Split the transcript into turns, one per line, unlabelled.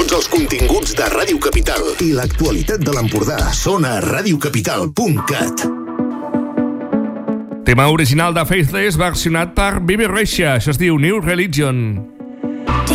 Tots els continguts de Ràdio Capital i l'actualitat de l'Empordà són a radiocapital.cat.
Tema original de Faithless versionat per Bibi Rexha. Això es diu New Religion.